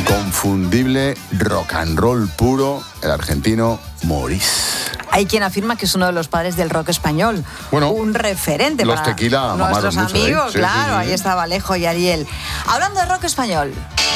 inconfundible rock and roll puro, el argentino Maurice. Hay quien afirma que es uno de los padres del rock español. Bueno, un referente los para Tequila nuestros mamaron mucho, amigos, sí, claro, sí. Ahí está Alejo y Ariel. Hablando de rock español.